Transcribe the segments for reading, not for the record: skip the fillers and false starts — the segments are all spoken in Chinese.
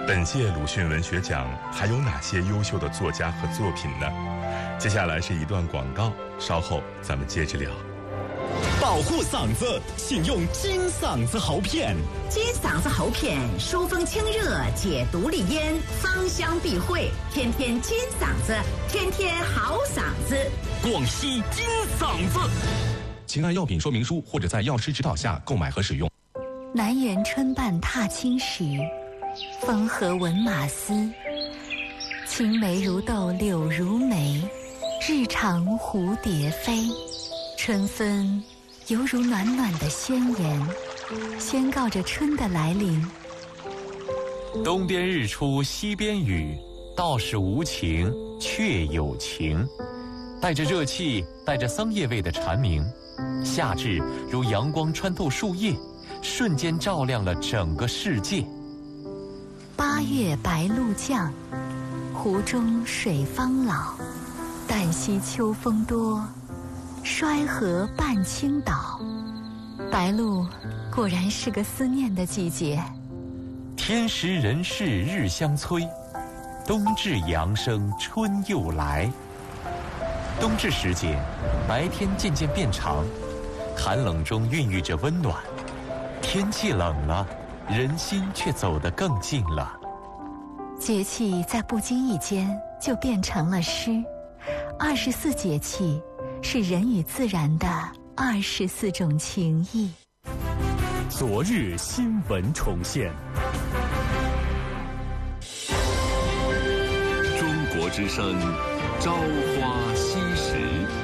本届鲁迅文学奖还有哪些优秀的作家和作品呢？接下来是一段广告，稍后咱们接着聊。 保护嗓子，请用金嗓子喉片。 金嗓子喉片疏风清热，解毒利咽，芳香避秽，天天金嗓子，天天好嗓子。 广西金嗓子， 请按药品说明书或者在药师指导下购买和使用。 南园春半踏青时，风和闻马嘶。青梅如豆柳如眉，日长蝴蝶飞。春分犹如暖暖的宣言，宣告着春的来临。 东边日出西边雨，道是无晴却有晴。带着热气，带着桑叶味的蝉鸣，夏至如阳光穿透树叶，瞬间照亮了整个世界。 八月白露降，湖中水方老。旦夕秋风多，衰河半倾倒。白露果然是个思念的季节。 天时人事日相催，冬至阳生春又来。冬至时节，白天渐渐变长，寒冷中孕育着温暖。天气冷了，人心却走得更近了。 节气在不经意间就变成了诗。24节气是人与自然的24种情谊。 昨日新闻重现。 中国之声，朝花夕拾。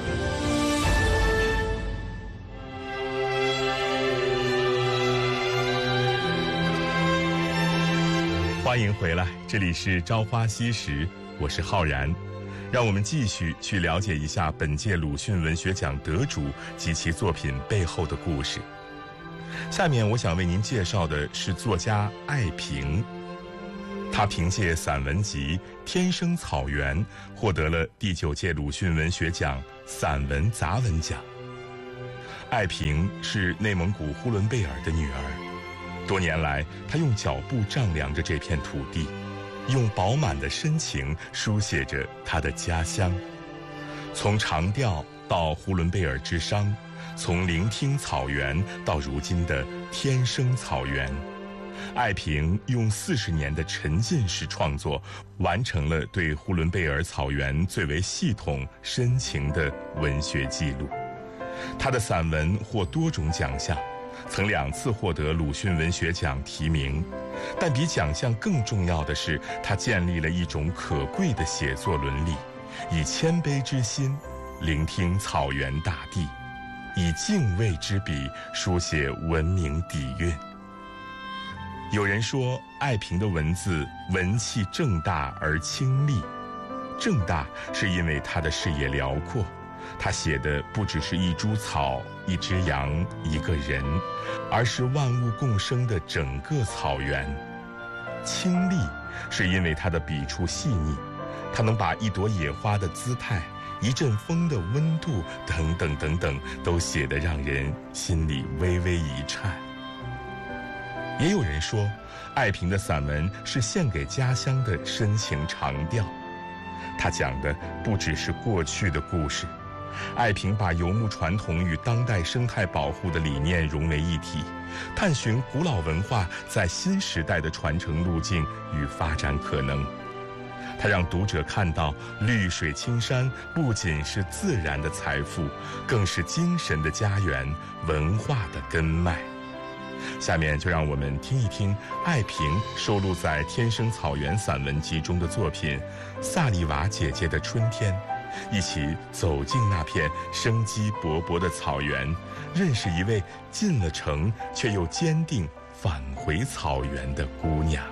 欢迎回来，这里是朝花夕拾，我是浩然。让我们继续去了解一下本届鲁迅文学奖得主及其作品背后的故事。下面我想为您介绍的是作家艾平，他凭借散文集《天生草原》获得了第9届鲁迅文学奖散文杂文奖。艾平是内蒙古呼伦贝尔的女儿，多年来她用脚步丈量着这片土地，用饱满的深情书写着他的家乡。从长调到呼伦贝尔之殇，从聆听草原到如今的天生草原，艾平用40年的沉浸式创作，完成了对呼伦贝尔草原最为系统深情的文学记录。他的散文获多种奖项，曾2次获得鲁迅文学奖提名，但比奖项更重要的是，他建立了一种可贵的写作伦理，以谦卑之心聆听草原大地，以敬畏之笔书写文明底蕴。有人说，艾平的文字文气正大而清丽。正大是因为他的视野辽阔，他写的不只是一株草、一只羊、一个人，而是万物共生的整个草原。清丽是因为他的笔触细腻，他能把一朵野花的姿态、一阵风的温度等等等等都写得让人心里微微一颤。也有人说，艾平的散文是献给家乡的深情长调。他讲的不只是过去的故事，艾平把游牧传统与当代生态保护的理念融为一体，探寻古老文化在新时代的传承路径与发展可能。他让读者看到，绿水青山不仅是自然的财富，更是精神的家园，文化的根脉。下面就让我们听一听艾平收录在《天生草原》散文集中的作品《萨利瓦姐姐的春天》，一起走进那片生机勃勃的草原，认识一位进了城却又坚定返回草原的姑娘。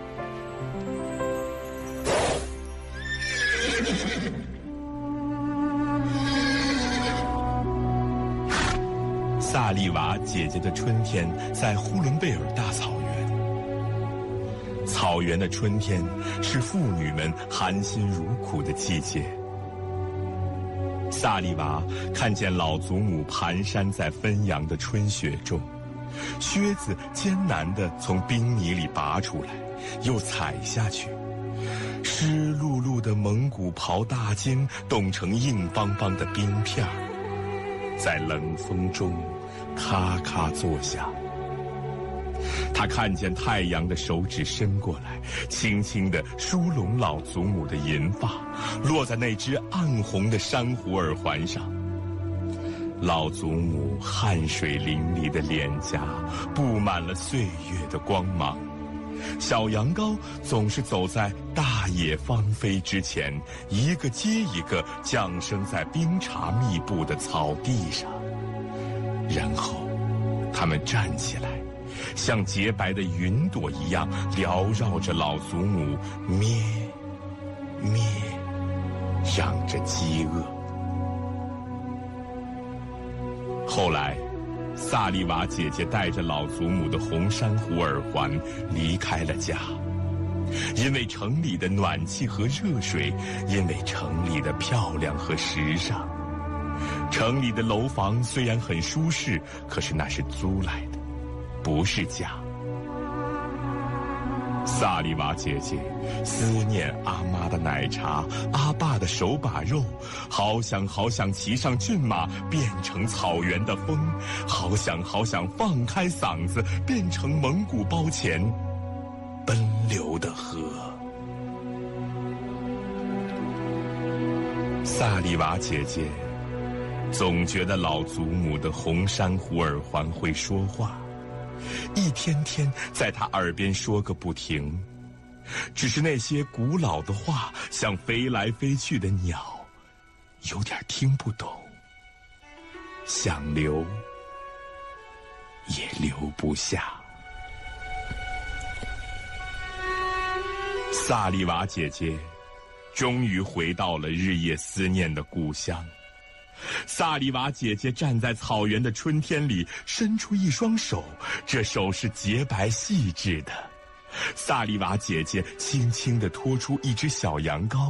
萨利瓦姐姐的春天在呼伦贝尔大草原。草原的春天是妇女们含辛茹苦的季节。萨利瓦看见老祖母蹒跚在纷扬的春雪中， 靴子艰难地从冰泥里拔出来，又踩下去。湿漉漉的蒙古袍大襟冻成硬邦邦的冰片，在冷风中咔咔作响。他看见太阳的手指伸过来，轻轻地梳拢老祖母的银发，落在那只暗红的珊瑚耳环上。老祖母汗水淋漓的脸颊布满了岁月的光芒。小羊羔总是走在大野芳菲之前，一个接一个降生在冰碴密布的草地上。然后它们站起来，像洁白的云朵一样缭绕着老祖母，咩咩嚷着饥饿。后来萨利瓦姐姐带着老祖母的红珊瑚耳环离开了家，因为城里的暖气和热水，因为城里的漂亮和时尚。城里的楼房虽然很舒适，可是那是租来的，不是家。萨利瓦姐姐思念阿妈的奶茶，阿爸的手把肉，好想好想骑上骏马变成草原的风，好想好想放开嗓子变成蒙古包前奔流的河。萨利瓦姐姐总觉得老祖母的红珊瑚耳环会说话，一天天在他耳边说个不停，只是那些古老的话像飞来飞去的鸟，有点听不懂，想留也留不下。萨利瓦姐姐终于回到了日夜思念的故乡。萨利瓦姐姐站在草原的春天里，伸出一双手，这手是洁白细致的。萨利瓦姐姐轻轻地拖出一只小羊羔，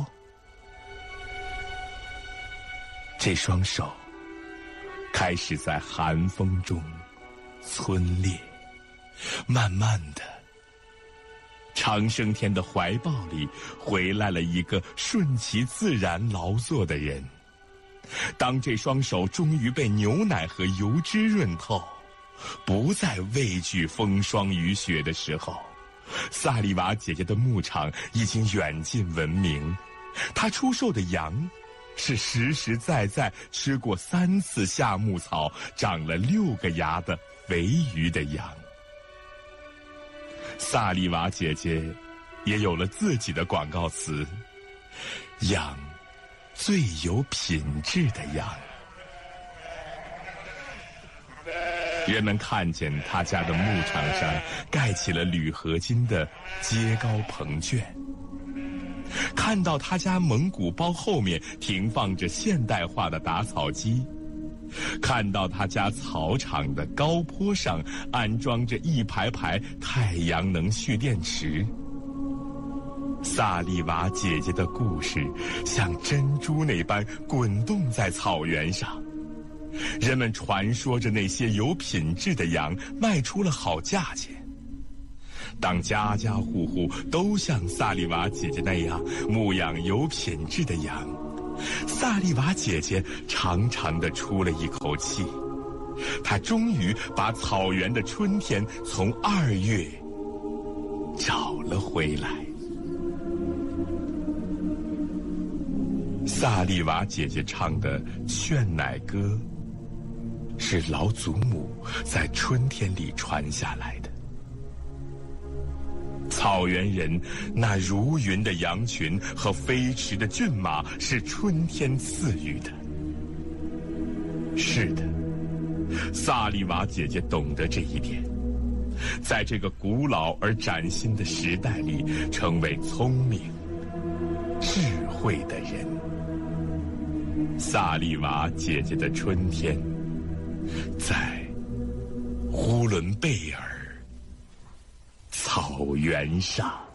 这双手开始在寒风中皴裂，慢慢的，长生天的怀抱里回来了一个顺其自然劳作的人。当这双手终于被牛奶和油脂润透，不再畏惧风霜雨雪的时候，萨利瓦姐姐的牧场已经远近闻名。她出售的羊是实实在在吃过3次夏牧草，长了6个牙的肥鱼的羊。萨利瓦姐姐也有了自己的广告词：养最有品质的羊。人们看见他家的牧场上盖起了铝合金的阶高棚圈，看到他家蒙古包后面停放着现代化的打草机，看到他家草场的高坡上安装着一排排太阳能蓄电池。萨利瓦姐姐的故事像珍珠那般滚动在草原上，人们传说着那些有品质的羊卖出了好价钱。当家家户户都像萨利瓦姐姐那样牧养有品质的羊，萨利瓦姐姐长长地出了一口气，她终于把草原的春天从2月找了回来。萨利瓦姐姐唱的劝奶歌是老祖母在春天里传下来的。草原人那如云的羊群和飞驰的骏马是春天赐予的。是的，萨利瓦姐姐懂得这一点，在这个古老而崭新的时代里，成为聪明、智慧的人。萨利瓦姐姐的春天，在呼伦贝尔草原上。